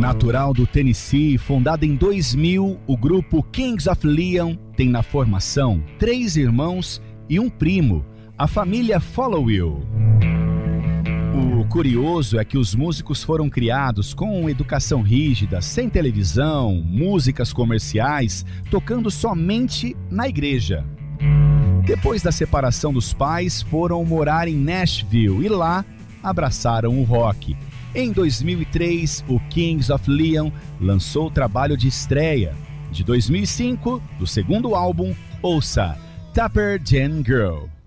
Natural do Tennessee, fundado em 2000, o grupo Kings of Leon tem na formação 3 irmãos e um primo, a família Follow You. O curioso é que os músicos foram criados com educação rígida, sem televisão, músicas comerciais, tocando somente na igreja. Depois da separação dos pais, foram morar em Nashville e lá abraçaram o rock. Em 2003, o Kings of Leon lançou o trabalho de estreia. De 2005, do segundo álbum, ouça Tapper Jean Girl.